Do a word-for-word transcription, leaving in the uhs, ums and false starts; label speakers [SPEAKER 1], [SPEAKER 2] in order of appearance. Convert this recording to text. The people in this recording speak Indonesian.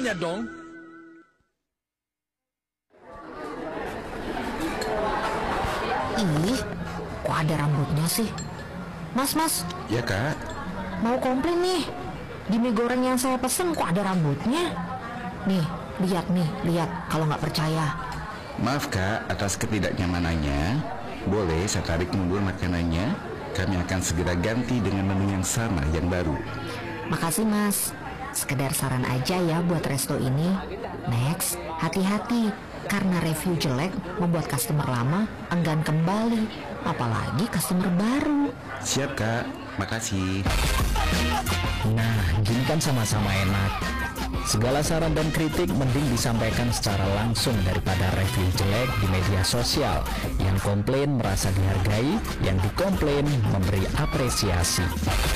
[SPEAKER 1] semuanya dong.
[SPEAKER 2] Ih, kok ada rambutnya sih? Mas, mas.
[SPEAKER 3] Ya, Kak.
[SPEAKER 2] Mau komplain nih. Di mie goreng yang saya pesen kok ada rambutnya? Nih, lihat nih, lihat kalau nggak percaya.
[SPEAKER 3] Maaf, Kak, atas ketidaknyamanannya. Boleh saya tarik mundur makanannya? Kami akan segera ganti dengan menu yang sama, yang baru.
[SPEAKER 2] Makasih, Mas. Sekedar saran aja ya buat resto ini. Next, hati-hati. Karena review jelek membuat customer lama enggan kembali. Apalagi customer baru.
[SPEAKER 3] Siap, Kak. Makasih.
[SPEAKER 4] Nah, gini kan sama-sama enak. Segala saran dan kritik mending disampaikan secara langsung daripada review jelek di media sosial. Yang komplain merasa dihargai, yang dikomplain memberi apresiasi.